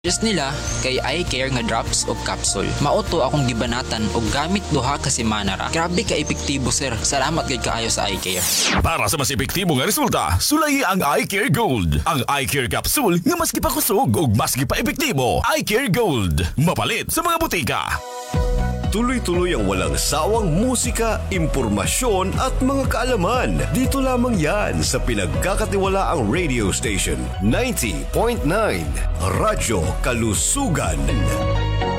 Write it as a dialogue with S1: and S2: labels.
S1: Just nila kay eye care nga drops o capsule. Mauto akong gibanatan og gamit duha ka semana ra. Grabe ka epektibo sir. Salamat gid kaayo sa eye care.
S2: Para sa mas epektibo nga resulta, sulayi ang Eye Care Gold. Ang Eye Care Capsule nga mas gipakusog ug mas gipa-epektibo. Eye Care Gold. Mapalit sa mga butika.
S3: Tuloy-tuloy ang walang sawang musika, impormasyon at mga kaalaman. Dito lamang yan sa pinagkakatiwalaang radio station 90.9 Radyo Kalusugan.